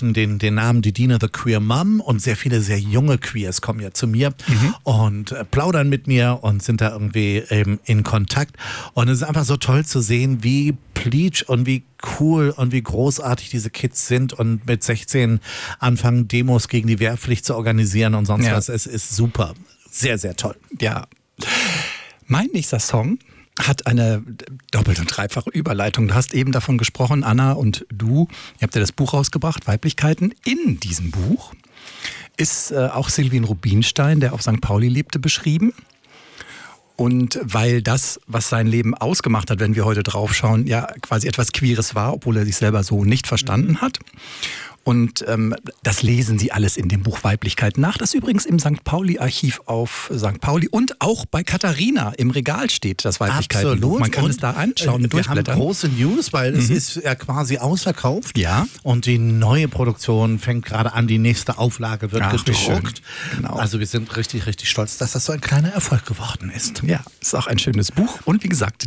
sprechen den Namen Didine the Queer Mom und sehr viele sehr junge Queers kommen ja zu mir und plaudern mit mir und sind da irgendwie eben in Kontakt. Und es ist einfach so toll zu sehen, wie Bleach und wie cool und wie großartig diese Kids sind und mit 16 anfangen, Demos gegen die Wehrpflicht zu organisieren und sonst was. Es ist super. Sehr, sehr toll. Ja. Mein nächster Song hat eine doppelt- und dreifache Überleitung. Du hast eben davon gesprochen, Anna und du, ihr habt ja das Buch rausgebracht, Weiblichkeiten. In diesem Buch ist auch Sylvin Rubinstein, der auf St. Pauli lebte, beschrieben. Und weil das, was sein Leben ausgemacht hat, wenn wir heute draufschauen, ja quasi etwas Queeres war, obwohl er sich selber so nicht verstanden hat. Und das lesen Sie alles in dem Buch Weiblichkeit nach, das übrigens im St. Pauli-Archiv auf St. Pauli und auch bei Katharina im Regal steht, das Weiblichkeiten-Buch. Man kann es da anschauen und durchblättern. Wir haben große News, weil es ist ja quasi ausverkauft. Ja. Und die neue Produktion fängt gerade an, die nächste Auflage wird gedruckt. Schön. Genau. Also wir sind richtig, richtig stolz, dass das so ein kleiner Erfolg geworden ist. Ja, ist auch ein schönes Buch. Und wie gesagt,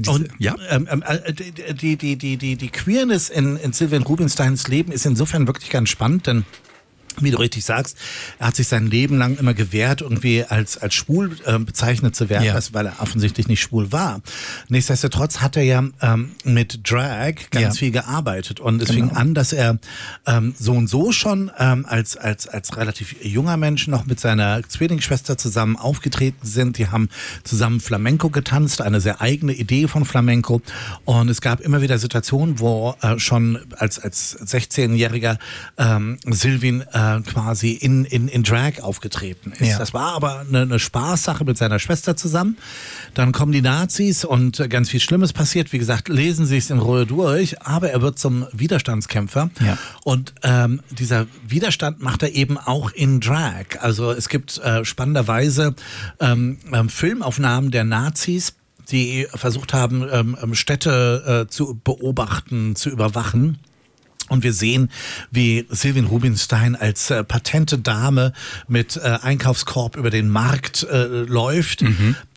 die Queerness in Sylvin Rubinsteins Leben ist insofern wirklich ganz spannend, denn wie du richtig sagst, er hat sich sein Leben lang immer gewehrt, irgendwie als schwul bezeichnet zu werden, weil er offensichtlich nicht schwul war. Nichtsdestotrotz hat er ja mit Drag ganz viel gearbeitet und es fing an, dass er so und so schon als relativ junger Mensch noch mit seiner Zwillingsschwester zusammen aufgetreten sind. Die haben zusammen Flamenco getanzt, eine sehr eigene Idee von Flamenco, und es gab immer wieder Situationen, wo schon als 16-jähriger Sylvin quasi in Drag aufgetreten ist. Ja. Das war aber eine Spaßsache mit seiner Schwester zusammen. Dann kommen die Nazis und ganz viel Schlimmes passiert. Wie gesagt, lesen Sie es in Ruhe durch, aber er wird zum Widerstandskämpfer. Ja. Und dieser Widerstand macht er eben auch in Drag. Also es gibt spannenderweise Filmaufnahmen der Nazis, die versucht haben, Städte zu beobachten, zu überwachen. Und wir sehen, wie Sylvin Rubinstein als patente Dame mit Einkaufskorb über den Markt läuft.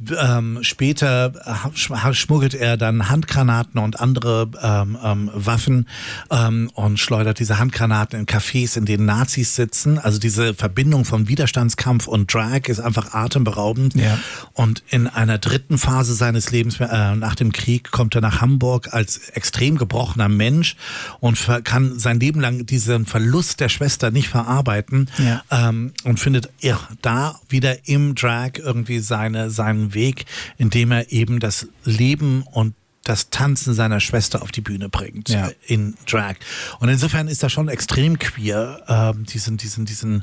Später schmuggelt er dann Handgranaten und andere Waffen und schleudert diese Handgranaten in Cafés, in denen Nazis sitzen. Also diese Verbindung von Widerstandskampf und Drag ist einfach atemberaubend. Ja. Und in einer dritten Phase seines Lebens, nach dem Krieg, kommt er nach Hamburg als extrem gebrochener Mensch und kann sein Leben lang diesen Verlust der Schwester nicht verarbeiten, und findet da wieder im Drag irgendwie seinen Weg, indem er eben das Leben und das Tanzen seiner Schwester auf die Bühne bringt, in Drag. Und insofern ist er schon extrem queer, diesen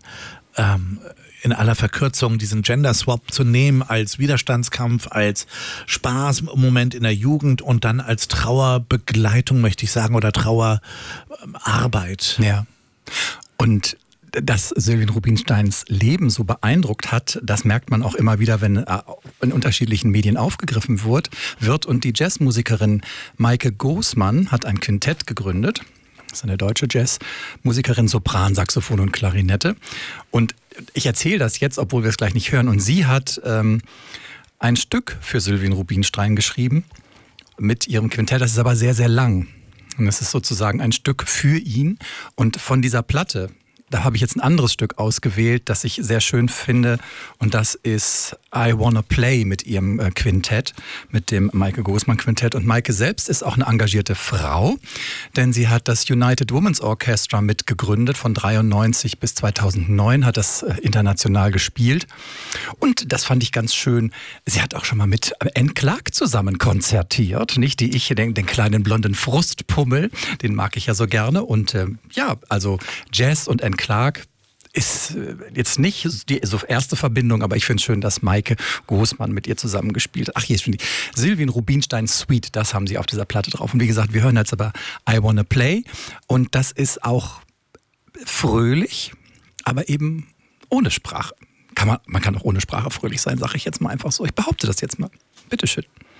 in aller Verkürzung diesen Gender-Swap zu nehmen als Widerstandskampf, als Spaßmoment in der Jugend und dann als Trauerbegleitung, möchte ich sagen, oder Trauerarbeit. Ja. Und dass Sylvin Rubinsteins Leben so beeindruckt hat, das merkt man auch immer wieder, wenn in unterschiedlichen Medien aufgegriffen wird. Und die Jazzmusikerin Maike Gosmann hat ein Quintett gegründet. Das ist eine deutsche Jazzmusikerin, Sopran, Saxophon und Klarinette. Und ich erzähle das jetzt, obwohl wir es gleich nicht hören. Und sie hat ein Stück für Sylvin Rubinstein geschrieben mit ihrem Quintett. Das ist aber sehr, sehr lang. Und es ist sozusagen ein Stück für ihn. Und von dieser Platte, da habe ich jetzt ein anderes Stück ausgewählt, das ich sehr schön finde. Und das ist I Wanna Play mit ihrem Quintett, mit dem Maike Gosmann Quintett. Und Maike selbst ist auch eine engagierte Frau, denn sie hat das United Women's Orchestra mitgegründet. Von 1993 bis 2009 hat das international gespielt. Und das fand ich ganz schön. Sie hat auch schon mal mit Anne Clark zusammen konzertiert, nicht? Den kleinen blonden Frustpummel, den mag ich ja so gerne. Und also Jazz und Anne Clark ist jetzt nicht die so erste Verbindung, aber ich finde es schön, dass Maike Gosmann mit ihr zusammengespielt hat. Ach, hier ist schon die Sylvin Rubinstein Suite, das haben sie auf dieser Platte drauf. Und wie gesagt, wir hören jetzt aber I Wanna Play. Und das ist auch fröhlich, aber eben ohne Sprache. Man kann auch ohne Sprache fröhlich sein, sage ich jetzt mal einfach so. Ich behaupte das jetzt mal. Bitteschön.